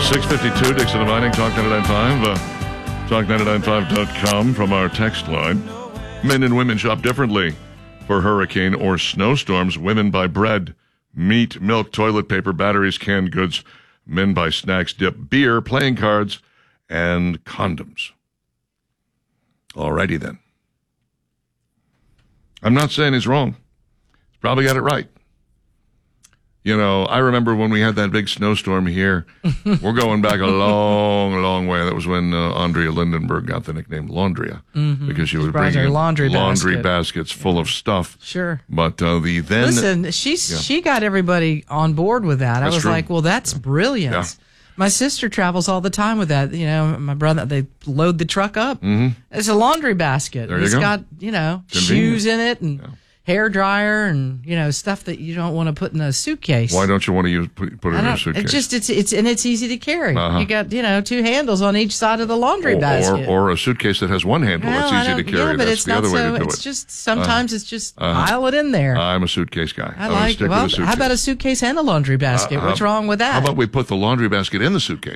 6:52, Dixon and Mining, Talk 99.5, talk995.com from our text line. Men and women shop differently for hurricane or snowstorms. Women buy bread, meat, milk, toilet paper, batteries, canned goods. Men buy snacks, dip, beer, playing cards, and condoms. Alrighty then. I'm not saying he's wrong. He's probably got it right. You know, I remember when we had that big snowstorm here. We're going back a long, long way. That was when Andrea Lindenberg got the nickname Laundria, because she would bring in laundry baskets full of stuff. Sure. But listen, she got everybody on board with that. I was like, well, that's brilliant. Yeah. My sister travels all the time with that. You know, my brother, they load the truck up. It's a laundry basket. It's got, shoes in it and hair dryer and, stuff that you don't want to put in a suitcase. Why don't you want to put it in a suitcase? It's easy to carry. You got, two handles on each side of the laundry basket. Or a suitcase that has one handle. It's easy to carry. Yeah, but That's the other way to do it. It's just, sometimes it's just pile it in there. I'm a suitcase guy. How about a suitcase and a laundry basket? What's wrong with that? How about we put the laundry basket in the suitcase?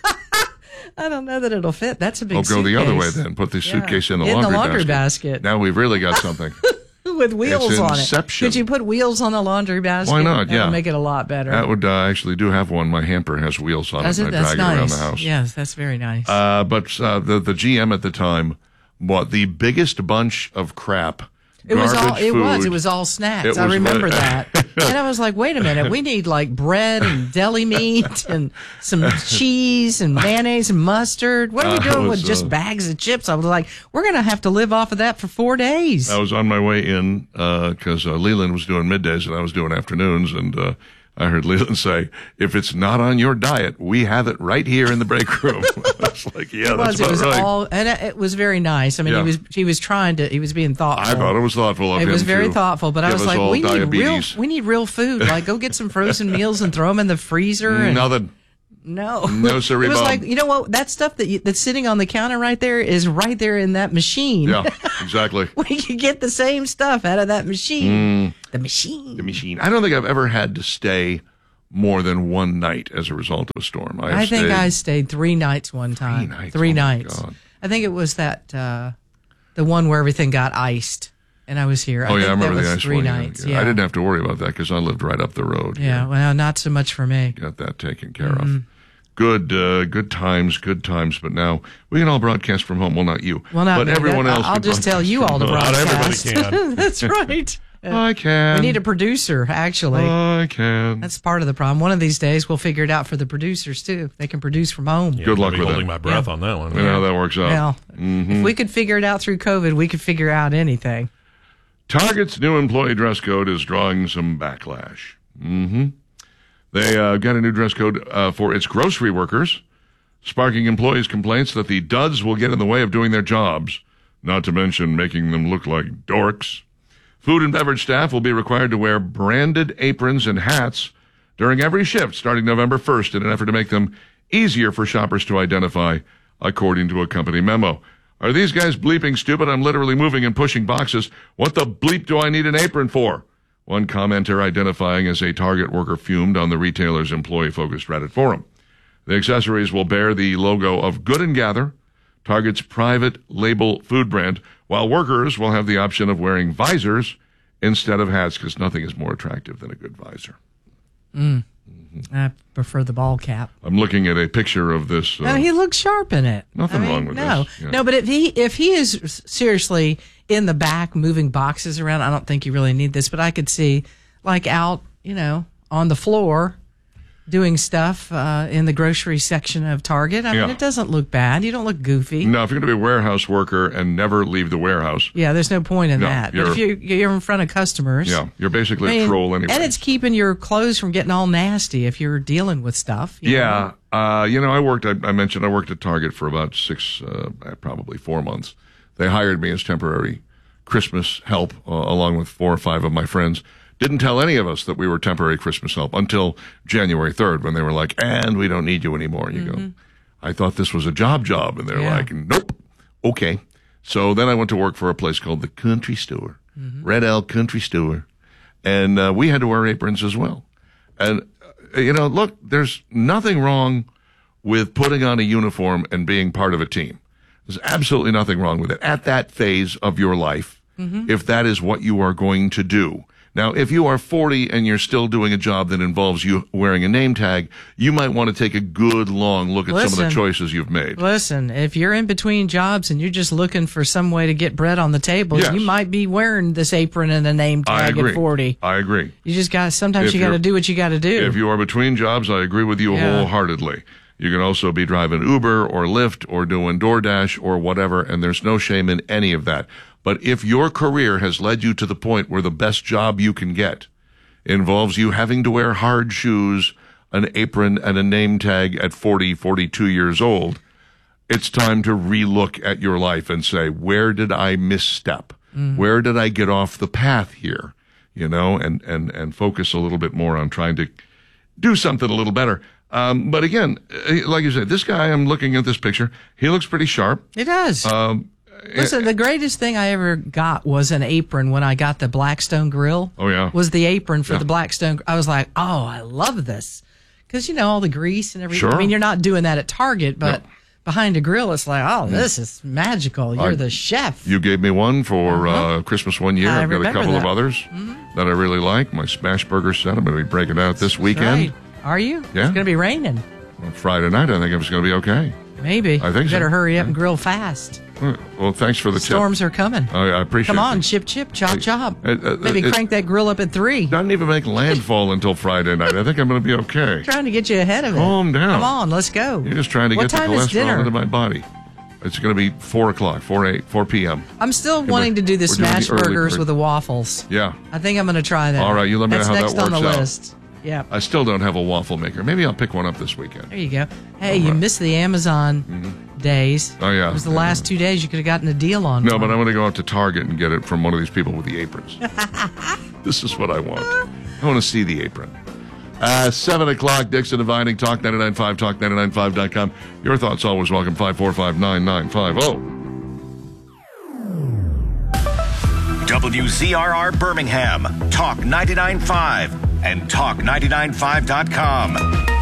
I don't know that it'll fit. That's a big suitcase. Go the other way then. Put the suitcase in the laundry basket. Now we've really got something. With wheels on it. Could you put wheels on the laundry basket? Why not? That would make it a lot better. That would actually do have one. My hamper has wheels on it. And I drag it around the house. Yes, that's very nice. But the GM at the time bought the biggest bunch of crap. It was all snacks. I remember that. And I was like, wait a minute, we need like bread and deli meat and some cheese and mayonnaise and mustard. What are we doing with just bags of chips? I was like, we're going to have to live off of that for 4 days. I was on my way in because Leland was doing middays and I was doing afternoons, and I heard Leland say, if it's not on your diet, we have it right here in the break room. I was like, yeah, that's about right. And it was very nice. I mean, he was being thoughtful. I thought it was thoughtful of him. It was very thoughtful, but I was like, we need real food. Like, go get some frozen meals and throw them in the freezer. And nothing. No, sorry, it was Bob. like, you know what? That stuff that's sitting on the counter right there is right there in that machine. Yeah, exactly. We could get the same stuff out of that machine. The machine. I don't think I've ever had to stay more than one night as a result of a storm. I think I stayed 3 nights one time. 3 nights. God. I think it was that the one where everything got iced, and I was here. I remember the ice 3 one. nights. Yeah. I didn't have to worry about that because I lived right up the road. Yeah, well, not so much for me. Got that taken care of. Good times. But now we can all broadcast from home. Well, not you. Well, not but me. everyone else. I'll just tell you all to broadcast. Not everybody can. That's right. I can. We need a producer, actually. I can. That's part of the problem. One of these days, we'll figure it out for the producers, too. They can produce from home. Yeah, good luck with holding my breath on that one. You know how that works out. Well, if we could figure it out through COVID, we could figure out anything. Target's new employee dress code is drawing some backlash. They got a new dress code for its grocery workers, sparking employees' complaints that the duds will get in the way of doing their jobs, not to mention making them look like dorks. Food and beverage staff will be required to wear branded aprons and hats during every shift starting November 1st in an effort to make them easier for shoppers to identify, according to a company memo. Are these guys bleeping stupid? I'm literally moving and pushing boxes. What the bleep do I need an apron for? One commenter identifying as a Target worker fumed on the retailer's employee-focused Reddit forum. The accessories will bear the logo of Good and Gather, Target's private label food brand, while workers will have the option of wearing visors instead of hats, because nothing is more attractive than a good visor. I prefer the ball cap. I'm looking at a picture of this. No, he looks sharp in it. Nothing wrong with this. Yeah. No, but if he is seriously in the back moving boxes around, I don't think you really need this. But I could see, like, out, on the floor, doing stuff in the grocery section of Target. I mean, it doesn't look bad. You don't look goofy. No, if you're going to be a warehouse worker and never leave the warehouse. Yeah, there's no point in that. But if you're in front of customers. Yeah, you're basically a troll anyway. And it's keeping your clothes from getting all nasty if you're dealing with stuff. Yeah. I mentioned I worked at Target for about probably 4 months. They hired me as temporary Christmas help along with 4 or 5 of my friends. Didn't tell any of us that we were temporary Christmas help until January 3rd when they were like, and we don't need you anymore. And you go, I thought this was a job. And they're like, nope. Okay. So then I went to work for a place called the Country Store, Red Elk Country Store. And we had to wear aprons as well. And, look, there's nothing wrong with putting on a uniform and being part of a team. There's absolutely nothing wrong with it at that phase of your life, if that is what you are going to do. Now, if you are 40 and you're still doing a job that involves you wearing a name tag, you might want to take a good long look at some of the choices you've made. Listen, if you're in between jobs and you're just looking for some way to get bread on the table, you might be wearing this apron and a name tag at 40. I agree. You just got, sometimes you got to do what you got to do. If you are between jobs, I agree with you wholeheartedly. You can also be driving Uber or Lyft or doing DoorDash or whatever, and there's no shame in any of that. But if your career has led you to the point where the best job you can get involves you having to wear hard shoes, an apron, and a name tag at 40, 42 years old, it's time to relook at your life and say, where did I misstep? Where did I get off the path here? You know, and focus a little bit more on trying to do something a little better. But again, like you said, this guy, I'm looking at this picture, he looks pretty sharp. He does. Listen, the greatest thing I ever got was an apron when I got the Blackstone grill. Oh, yeah. Was the apron for the Blackstone. I was like, oh, I love this. Because, you know, all the grease and everything. Sure. I mean, you're not doing that at Target, but behind a grill, it's like, oh, this is magical. You're the chef. You gave me one for Christmas one year. I've got a couple of others that I really like. My smash burger set, I'm going to be breaking out this weekend. Right. Are you? Yeah. It's going to be raining. Well, Friday night, I think it's going to be okay. Maybe. I think you better hurry up and grill fast. Well, thanks for the tip. Storms are coming. I appreciate it. Come on, chip, chop, chop. Maybe crank that grill up at 3. Doesn't even make landfall until Friday night. I think I'm going to be okay. Trying to get you ahead of it. Calm down. Come on, let's go. You're just trying to get the cholesterol into my body. It's going to be 4 o'clock, 4 p.m. I'm still wanting to do the smash burgers with the waffles. Yeah. I think I'm going to try that. All right, you let me know how that works out. That's next on the list. Yeah. I still don't have a waffle maker. Maybe I'll pick one up this weekend. There you go. Hey, you missed the Amazon days. Oh, yeah. It was the last 2 days you could have gotten a deal on. No, but I'm going to go out to Target and get it from one of these people with the aprons. This is what I want. I want to see the apron. 7 o'clock, Dixon and Vining, Talk 99.5, talk995.com. Your thoughts always welcome, 545-9950. WZRR Birmingham, Talk 99.5 and talk995.com.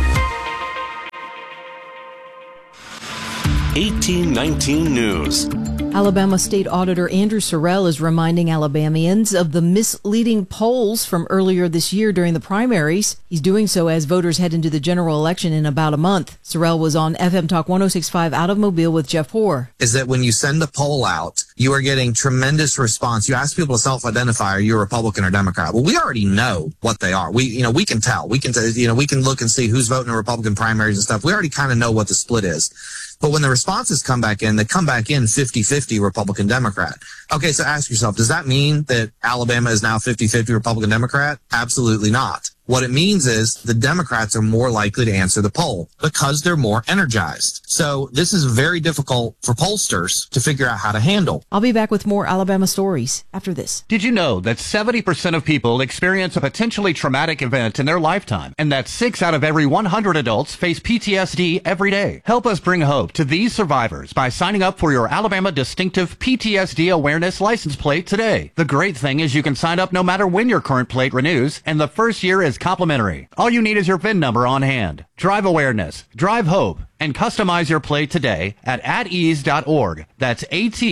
1819 News. Alabama State Auditor Andrew Sorrell is reminding Alabamians of the misleading polls from earlier this year during the primaries. He's doing so as voters head into the general election in about a month. Sorrell was on FM Talk 106.5 out of Mobile with Jeff Hoare. Is that when you send a poll out, you are getting tremendous response. You ask people to self-identify, are you a Republican or Democrat? Well, we already know what they are. We can tell. We can look and see who's voting in Republican primaries and stuff. We already kind of know what the split is. But when the responses come back in, they come back in 50-50 Republican Democrat. Okay, so ask yourself, does that mean that Alabama is now 50-50 Republican Democrat? Absolutely not. What it means is the Democrats are more likely to answer the poll because they're more energized. So this is very difficult for pollsters to figure out how to handle. I'll be back with more Alabama stories after this. Did you know that 70% of people experience a potentially traumatic event in their lifetime, and that 6 out of every 100 adults face PTSD every day? Help us bring hope to these survivors by signing up for your Alabama Distinctive PTSD Awareness license plate today. The great thing is you can sign up no matter when your current plate renews, and the first year is complimentary. All you need is your VIN number on hand. Drive awareness, drive hope, and customize your plate today at atease.org. That's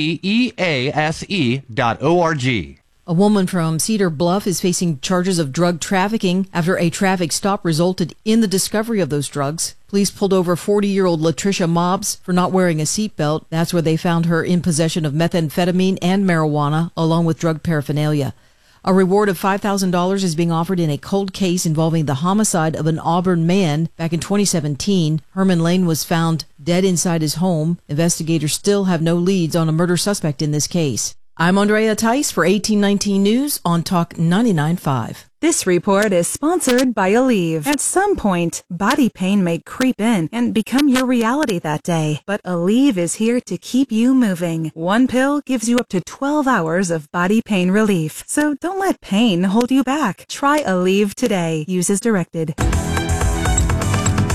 ATEASE.org. A woman from Cedar Bluff is facing charges of drug trafficking after a traffic stop resulted in the discovery of those drugs. Police pulled over 40-year-old Latricia Mobbs for not wearing a seatbelt. That's where they found her in possession of methamphetamine and marijuana, along with drug paraphernalia. A reward of $5,000 is being offered in a cold case involving the homicide of an Auburn man back in 2017. Herman Lane was found dead inside his home. Investigators still have no leads on a murder suspect in this case. I'm Andrea Tice for 1819 News on Talk 99.5. This report is sponsored by Aleve. At some point, body pain may creep in and become your reality that day. But Aleve is here to keep you moving. One pill gives you up to 12 hours of body pain relief. So don't let pain hold you back. Try Aleve today. Use as directed.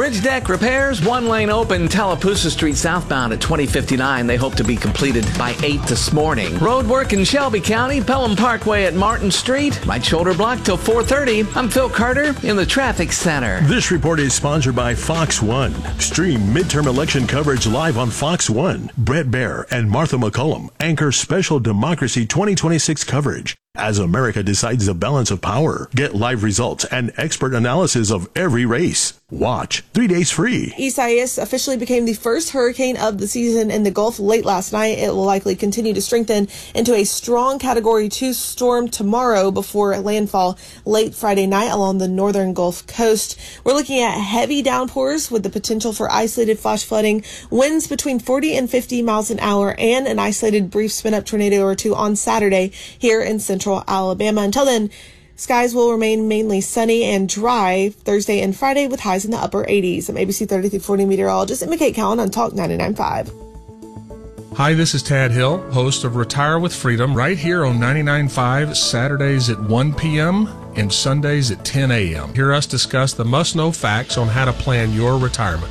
Bridge deck repairs, one lane open, Tallapoosa Street southbound at 2059. They hope to be completed by 8 this morning. Road work in Shelby County, Pelham Parkway at Martin Street. Right shoulder block till 4:30. I'm Phil Carter in the Traffic Center. This report is sponsored by Fox One. Stream midterm election coverage live on Fox One. Brett Baer and Martha McCullum anchor special Democracy 2026 coverage as America decides the balance of power. Get live results and expert analysis of every race. Watch 3 days free. Isaias officially became the first hurricane of the season in the Gulf late last night. It will likely continue to strengthen into a strong Category 2 storm tomorrow before landfall late Friday night along the northern Gulf Coast. We're looking at heavy downpours with the potential for isolated flash flooding, winds between 40 and 50 miles an hour, and an isolated brief spin-up tornado or two on Saturday here in central Alabama. Until then, skies will remain mainly sunny and dry Thursday and Friday with highs in the upper 80s. I'm ABC 30 through 40 meteorologist Emma Kate Cowan on Talk 99.5. Hi, this is Tad Hill, host of Retire with Freedom, right here on 99.5, Saturdays at 1 p.m. and Sundays at 10 a.m. Hear us discuss the must-know facts on how to plan your retirement.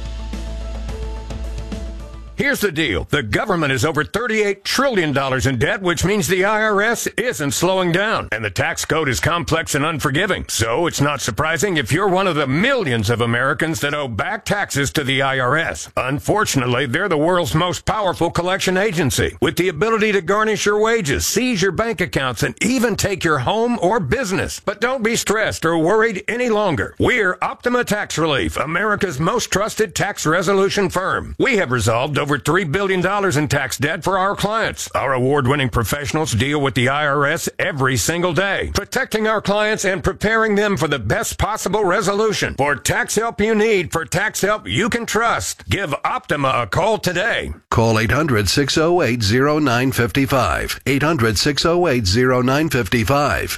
Here's the deal. The government is over $38 trillion in debt, which means the IRS isn't slowing down. And the tax code is complex and unforgiving. So it's not surprising if you're one of the millions of Americans that owe back taxes to the IRS. Unfortunately, they're the world's most powerful collection agency, with the ability to garnish your wages, seize your bank accounts, and even take your home or business. But don't be stressed or worried any longer. We're Optima Tax Relief, America's most trusted tax resolution firm. We have resolved over $3 billion in tax debt for our clients. Our award-winning professionals deal with the IRS every single day, protecting our clients and preparing them for the best possible resolution. For tax help you need, for tax help you can trust, give Optima a call today. Call 800-608-0955. 800-608-0955.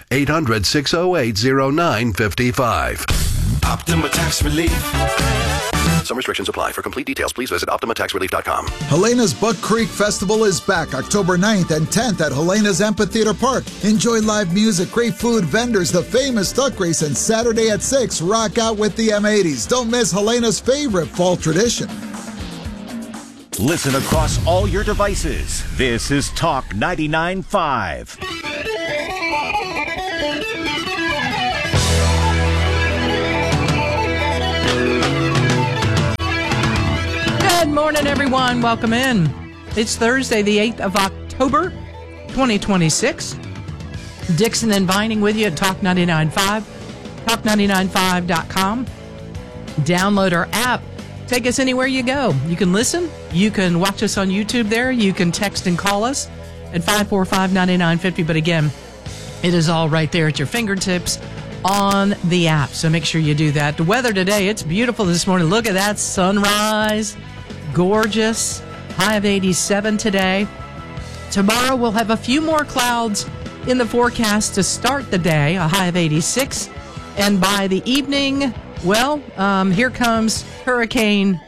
800-608-0955. Optima Tax Relief. Some restrictions apply. For complete details, please visit OptimaTaxRelief.com. Helena's Buck Creek Festival is back October 9th and 10th at Helena's Amphitheater Park. Enjoy live music, great food, vendors, the famous duck race, and Saturday at 6, rock out with the M80s. Don't miss Helena's favorite fall tradition. Listen across all your devices. This is Talk 99.5. Good morning, everyone. Welcome in. It's Thursday, the 8th of October, 2026. Dixon and Vining with you at Talk 99.5, talk995.com. Download our app. Take us anywhere you go. You can listen. You can watch us on YouTube there. You can text and call us at 545-9950. But again, it is all right there at your fingertips on the app. So make sure you do that. The weather today, it's beautiful this morning. Look at that sunrise. Gorgeous. High of 87 today. Tomorrow we'll have a few more clouds in the forecast to start the day, a high of 86. And by the evening, well, here comes Hurricane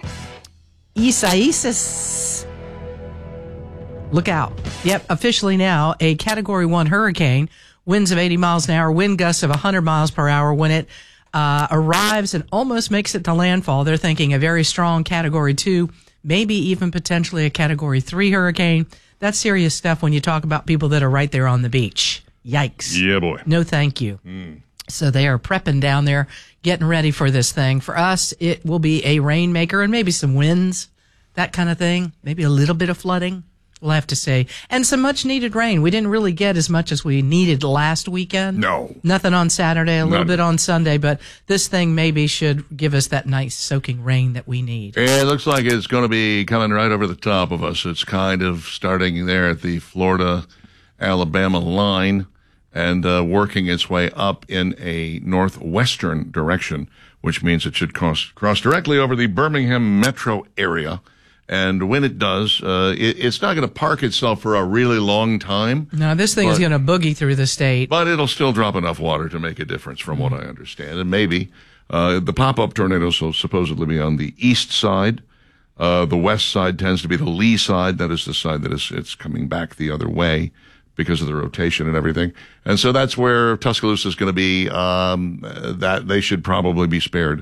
Isaias. Look out. Yep, officially now a Category 1 hurricane. Winds of 80 miles an hour, wind gusts of 100 miles per hour. When it arrives and almost makes it to landfall, they're thinking a very strong Category 2, maybe even potentially a Category 3 hurricane. That's serious stuff when you talk about people that are right there on the beach. Yikes. Yeah, boy. No, thank you. So they are prepping down there, getting ready for this thing. For us, it will be a rainmaker and maybe some winds, that kind of thing. Maybe a little bit of flooding, we'll have to say. And some much-needed rain. We didn't really get as much as we needed last weekend. No. Nothing on Saturday, a little bit on Sunday, but this thing maybe should give us that nice soaking rain that we need. It looks like it's going to be coming right over the top of us. It's kind of starting there at the Florida-Alabama line and working its way up in a northwestern direction, which means it should cross directly over the Birmingham metro area. And when it does, it's not going to park itself for a really long time. No, this thing is going to boogie through the state. But it'll still drop enough water to make a difference, from what I understand. And maybe the pop-up tornadoes will supposedly be on the east side. The west side tends to be the lee side. That is the side that it's coming back the other way because of the rotation and everything. And so that's where Tuscaloosa is going to be. That they should probably be spared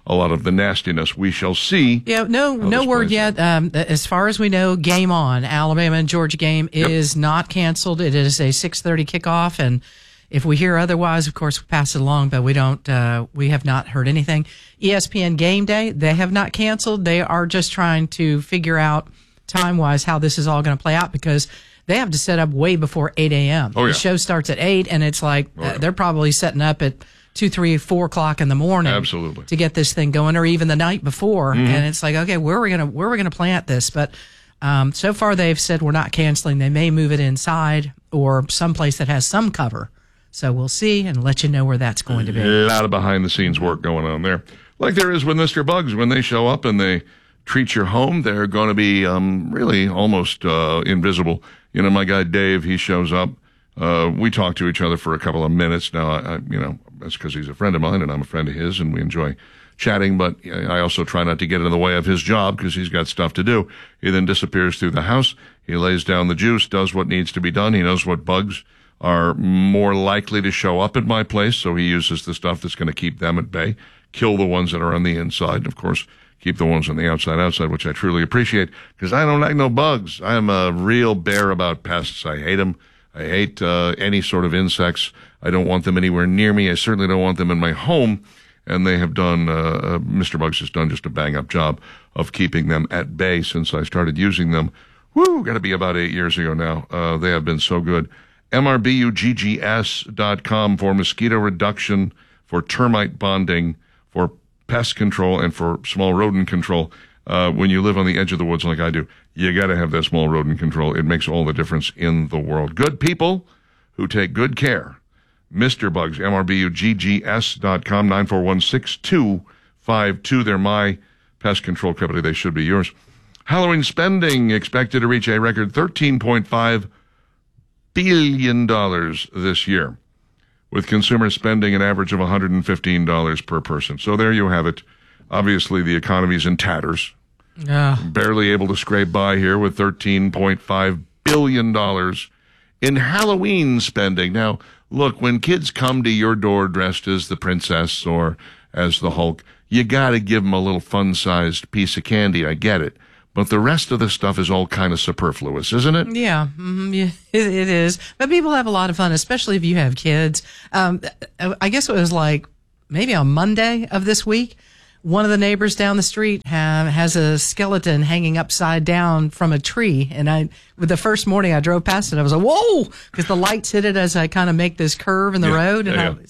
a lot of the nastiness. We shall see. Yeah, no word yet. As far as we know, game on. Alabama and Georgia game is not canceled. It is a 6:30 kickoff, and if we hear otherwise, of course, we pass it along, but we don't. We have not heard anything. ESPN Game Day, they have not canceled. They are just trying to figure out time-wise how this is all going to play out, because they have to set up way before 8 a.m. Oh, yeah. The show starts at 8, and it's like they're probably setting up at 2, 3, 4 o'clock in the morning. Absolutely. To get this thing going, or even the night before. Mm-hmm. And it's like, okay, where are we gonna plant this? But so far they've said we're not canceling. They may move it inside or someplace that has some cover. So we'll see and let you know where that's going to be. A lot of behind-the-scenes work going on there. Like there is with Mr. Bugs. When they show up and they treat your home, they're going to be really almost invisible. You know, my guy Dave, he shows up. We talk to each other for a couple of minutes. Now, that's because he's a friend of mine and I'm a friend of his, and we enjoy chatting. But I also try not to get in the way of his job because he's got stuff to do. He then disappears through the house. He lays down the juice, does what needs to be done. He knows what bugs are more likely to show up at my place, so he uses the stuff that's going to keep them at bay, kill the ones that are on the inside, and of course, keep the ones on the outside, which I truly appreciate, because I don't like no bugs. I am a real bear about pests. I hate them. I hate any sort of insects. I don't want them anywhere near me. I certainly don't want them in my home, and they have done, Mr. Bugs has done just a bang-up job of keeping them at bay since I started using them. Got to be about 8 years ago now. They have been so good. MRBUGGS.com for mosquito reduction, for termite bonding, for pest control, and for small rodent control. When you live on the edge of the woods like I do, you got to have that small rodent control. It makes all the difference in the world. Good people who take good care. Mr. Bugs, MRBUGGS.com, 941-6252. They're my pest control company. They should be yours. Halloween spending expected to reach a record $13.5 billion this year, with consumers spending an average of $115 per person. So there you have it. Obviously, the economy's in tatters. Barely able to scrape by here with $13.5 billion in Halloween spending. Now, look, when kids come to your door dressed as the princess or as the Hulk, you got to give them a little fun-sized piece of candy. I get it. But the rest of the stuff is all kind of superfluous, isn't it? Yeah, yeah, it is. But people have a lot of fun, especially if you have kids. I guess it was like maybe on Monday of this week, one of the neighbors down the street has a skeleton hanging upside down from a tree. And the first morning I drove past it, I was like, whoa, because the lights hit it as I kind of make this curve in the road. And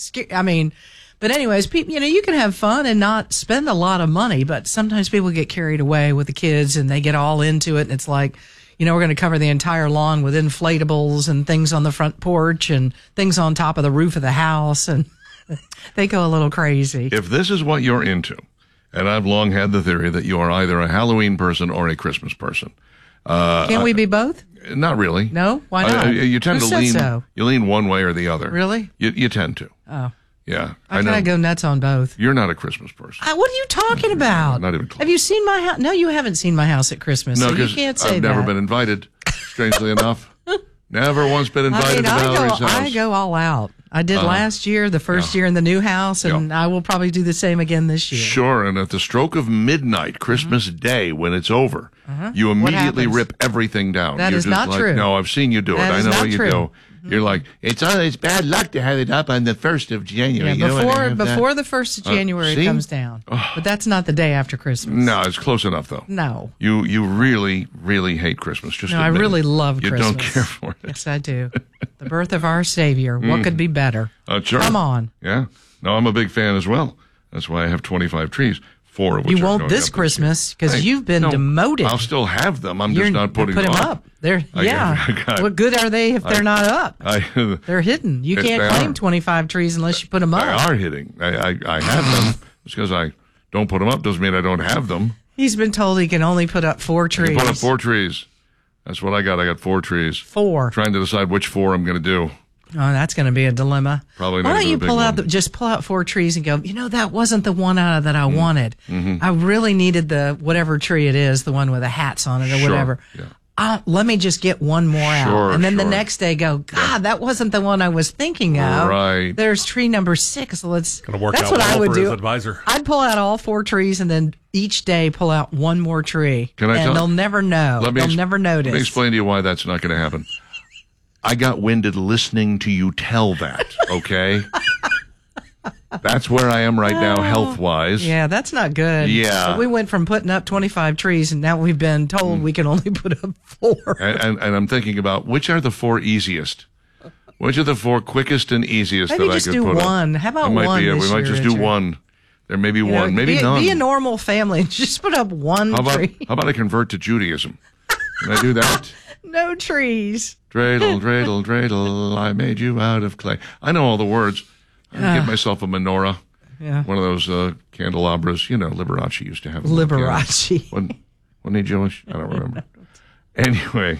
but anyways, people, you can have fun and not spend a lot of money, but sometimes people get carried away with the kids and they get all into it. And it's like, we're going to cover the entire lawn with inflatables and things on the front porch and things on top of the roof of the house. And they go a little crazy. If this is what you're into, and I've long had the theory that you are either a Halloween person or a Christmas person. Can't we be both? Not really. No? Why not? You tend Who to said lean. So? You lean one way or the other. Really? You tend to. Oh. Yeah. I kind of go nuts on both. You're not a Christmas person. What are you talking about? Not even close. Have you seen my house? No, you haven't seen my house at Christmas. No, so you can't say I've never been invited, strangely enough. Never once been invited to Valerie's house. I go all out. I did last year, the first year in the new house, and I will probably do the same again this year. Sure, and at the stroke of midnight, Christmas Day, when it's over, you immediately rip everything down. That is not true. No, I've seen you do it. I know what you do. You're like, it's bad luck to have it up on the 1st of January. Yeah, before the 1st of January it comes down. But that's not the day after Christmas. No, it's close enough, though. No. You really, really hate Christmas. Just I really love Christmas. You don't care for it. Yes, I do. The birth of our Savior. What could be better? Sure. Come on. Yeah. No, I'm a big fan as well. That's why I have 25 trees. 4 of which you won't this Christmas because you've been demoted. I'll still have them. I'm just not putting them up. What good are they if they're not up? They're hidden. You can't claim 25 trees unless you put them up. They are hidden. I have them. Just because I don't put them up doesn't mean I don't have them. He's been told he can only put up 4 trees. I can put up 4 trees. That's what I got. I got 4 trees. 4. Trying to decide which 4 I'm going to do. Oh, that's going to be a dilemma. Probably not. Why don't you pull out 4 trees and go, that wasn't the one out of that I wanted. Mm-hmm. I really needed the whatever tree it is, the one with the hats on it or whatever. Yeah. let me just get one more out. And then the Sure. next day go, God, that wasn't the one I was thinking of. Right. There's tree number 6. So that's out what well I would for do. his advisor. I'd pull out all 4 trees and then each day pull out one more tree. And they'll never know. They'll never notice. Let me explain to you why that's not going to happen. I got winded listening to you tell that, okay? That's where I am right now, health-wise. Yeah, that's not good. Yeah. So we went from putting up 25 trees, and now we've been told we can only put up 4. And I'm thinking about which are the 4 easiest? Which are the 4 quickest and easiest Maybe that I just could do put one. up? How about That might one be it. this We might year, just do Richard? one. There may be one, maybe be, none. Be a normal family. Just put up one tree. How about I convert to Judaism? Can I do that? No trees. Dreidel, dreidel, dreidel, I made you out of clay. I know all the words. I give myself a menorah. Yeah. One of those candelabras. You know, Liberace used to have. Liberace. Wasn't he Jewish? I don't remember. Anyway.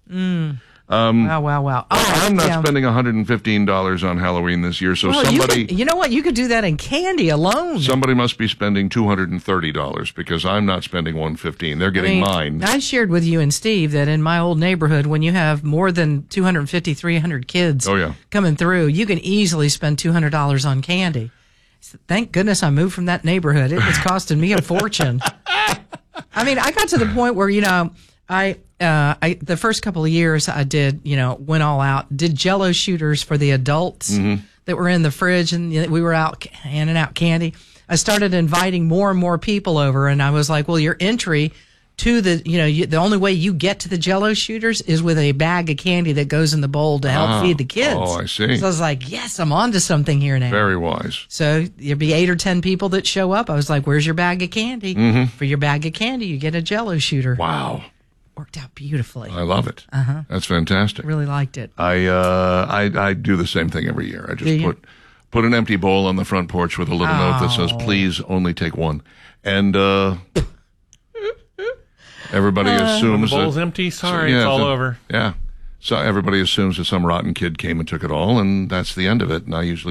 Wow. I'm not spending $115 on Halloween this year, so somebody... You know what? You could do that in candy alone. Somebody must be spending $230 because I'm not spending $115. They're getting mine. I shared with you and Steve that in my old neighborhood, when you have more than 250, 300 kids coming through, you can easily spend $200 on candy. Thank goodness I moved from that neighborhood. It was costing me a fortune. I mean, I got to the point where, I the first couple of years I did, went all out, did Jell-O shooters for the adults that were in the fridge, and we were out handing out candy. I started inviting more and more people over, and I was like, well, your entry to the, the only way you get to the Jell-O shooters is with a bag of candy that goes in the bowl to help feed the kids. Oh, I see. So I was like, yes, I'm onto something here now. Very wise. So there'd be 8 or 10 people that show up. I was like, where's your bag of candy? For your bag of candy, you get a Jell-O shooter. Wow. Worked out beautifully. I love it. That's fantastic. Really liked it. I do the same thing every year. I just put an empty bowl on the front porch with a little note that says, please only take one. And everybody assumes the bowl's that, empty. Sorry, it's all over. Yeah. So everybody assumes that some rotten kid came and took it all, and that's the end of it. And I usually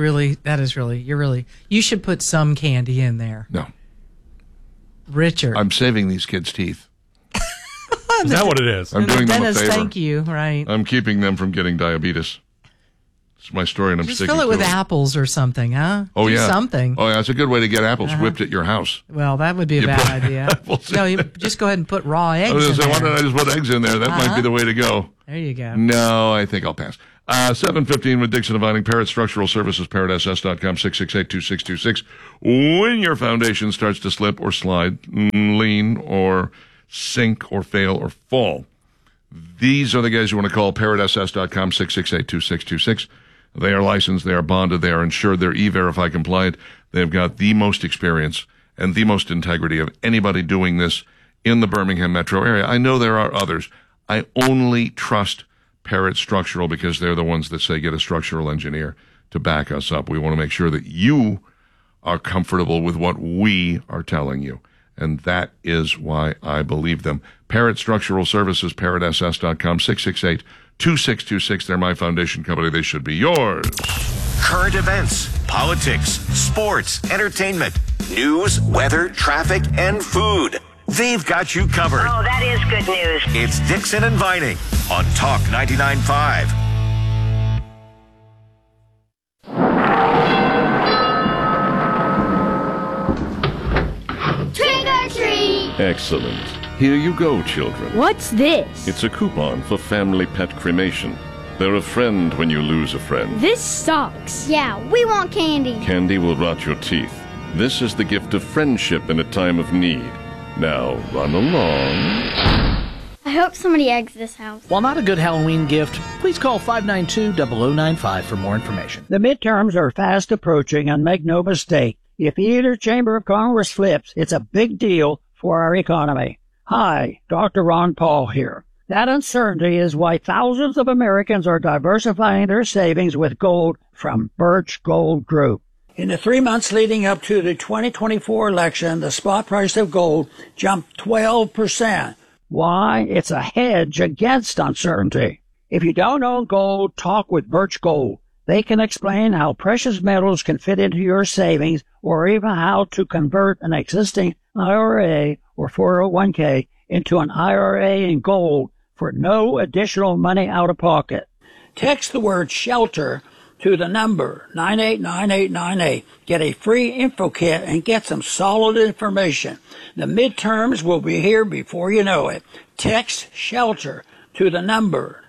you should put some candy in there. No. Richard. I'm saving these kids' teeth. Is that what it is? I'm doing them a favor. Thank you. Right. I'm keeping them from getting diabetes. It's my story, and I'm Just sticking to it. fill it with apples or something, huh? Oh, Do yeah. something. Oh, yeah. It's a good way to get apples whipped at your house. Well, that would be a bad idea. No, you just go ahead and put raw eggs in there. Why don't I just put eggs in there? That might be the way to go. There you go. No, I think I'll pass. 7:15 with Dixon and Vining. Parrot Structural Services, parrotss.com, 668-2626. When your foundation starts to slip or slide, lean or sink or fail or fall, these are the guys you want to call. parrotss.com, 668-2626. They are licensed, they are bonded, they are insured, they're E-Verify compliant. They've got the most experience and the most integrity of anybody doing this in the Birmingham metro area. I know there are others. I only trust Parrot Structural because they're the ones that say get a structural engineer to back us up. We want to make sure that you are comfortable with what we are telling you. And that is why I believe them. Parrot Structural Services, parrotss.com, 668-2626. They're my foundation company. They should be yours. Current events, politics, sports, entertainment, news, weather, traffic, and food. They've got you covered. Oh, that is good news. It's Dixon and Vining on Talk 99.5. Trick or treat! Excellent. Here you go, children. What's this? It's a coupon for family pet cremation. They're a friend when you lose a friend. This sucks. Yeah, we want candy. Candy will rot your teeth. This is the gift of friendship in a time of need. Now, run along. I hope somebody eggs this house. While not a good Halloween gift, please call 592-0095 for more information. The midterms are fast approaching, and make no mistake, if either chamber of Congress flips, it's a big deal for our economy. Hi, Dr. Ron Paul here. That uncertainty is why thousands of Americans are diversifying their savings with gold from Birch Gold Group. In the 3 months leading up to the 2024 election, the spot price of gold jumped 12%. Why? It's a hedge against uncertainty. If you don't own gold, talk with Birch Gold. They can explain how precious metals can fit into your savings or even how to convert an existing IRA or 401k into an IRA in gold for no additional money out of pocket. Text the word SHELTER to the number 989898. Get a free info kit and get some solid information. The midterms will be here before you know it. Text SHELTER to the number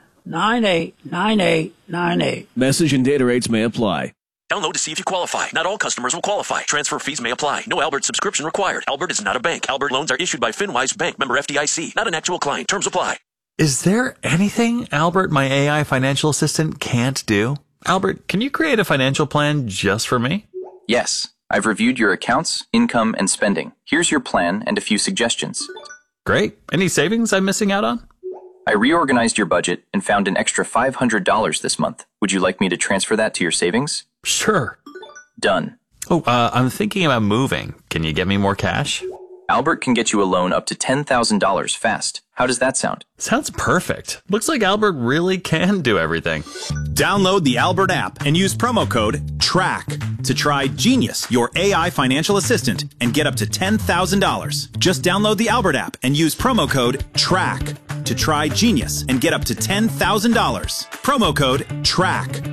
989898. Message and data rates may apply. Download to see if you qualify. Not all customers will qualify. Transfer fees may apply. No Albert subscription required. Albert is not a bank. Albert loans are issued by FinWise Bank, member FDIC. Not an actual client. Terms apply. Is there anything Albert, my AI financial assistant, can't do? Albert, can you create a financial plan just for me? Yes. I've reviewed your accounts, income, and spending. Here's your plan and a few suggestions. Great. Any savings I'm missing out on? I reorganized your budget and found an extra $500 this month. Would you like me to transfer that to your savings? Sure. Done. Oh, I'm thinking about moving. Can you get me more cash? Albert can get you a loan up to $10,000 fast. How does that sound? Sounds perfect. Looks like Albert really can do everything. Download the Albert app and use promo code TRACK to try Genius, your AI financial assistant, and get up to $10,000. Just download the Albert app and use promo code TRACK to try Genius and get up to $10,000. Promo code TRACK.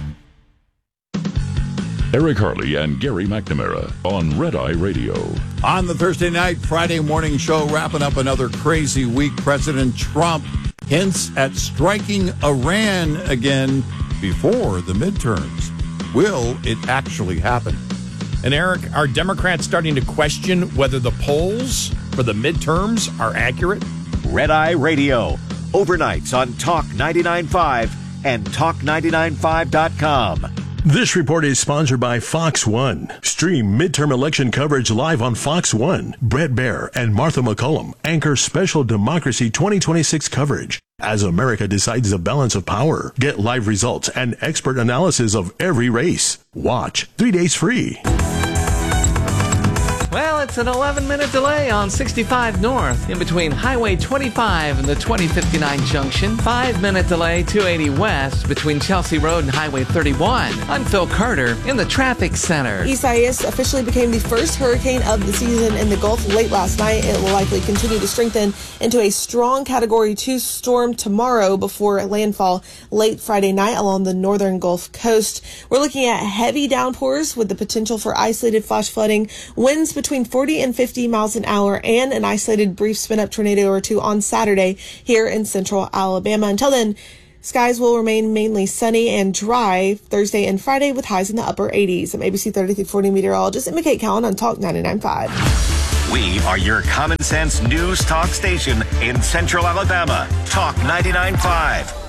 Eric Harley and Gary McNamara on Red Eye Radio. On the Thursday night, Friday morning show, wrapping up another crazy week, President Trump hints at striking Iran again before the midterms. Will it actually happen? And Eric, are Democrats starting to question whether the polls for the midterms are accurate? Red Eye Radio, overnights on Talk 99.5 and Talk995.com. This report is sponsored by Fox One. Stream midterm election coverage live on Fox One. Brett Baer and Martha McCullum anchor special Democracy 2026 coverage as America decides the balance of power. Get live results and expert analysis of every race. Watch 3 days free. Well, it's an 11-minute delay on 65 North in between Highway 25 and the 2059 junction. 5-minute delay 280 West between Chelsea Road and Highway 31. I'm Phil Carter in the traffic center. Isaias officially became the first hurricane of the season in the Gulf late last night. It will likely continue to strengthen into a strong Category 2 storm tomorrow before landfall late Friday night along the northern Gulf Coast. We're looking at heavy downpours with the potential for isolated flash flooding, winds between 40 and 50 miles an hour, and an isolated brief spin-up tornado or two on Saturday here in central Alabama. Until then, skies will remain mainly sunny and dry Thursday and Friday with highs in the upper 80s. I'm ABC 3340 meteorologist Emma Kate Cowan on Talk 99.5. We are your common sense news talk station in central Alabama. Talk 99.5.